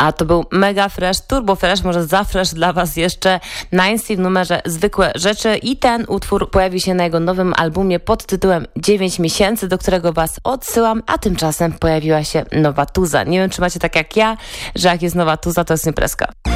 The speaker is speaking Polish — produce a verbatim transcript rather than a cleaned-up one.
A to był mega fresh, turbo fresh, może za fresh dla Was jeszcze Ninety w numerze Zwykłe Rzeczy i ten utwór pojawi się na jego nowym albumie pod tytułem dziewięć miesięcy, do którego Was odsyłam, a tymczasem pojawiła się nowa tuza. Nie wiem, czy macie tak jak ja, że jak jest nowa tuza, to jest imprezka.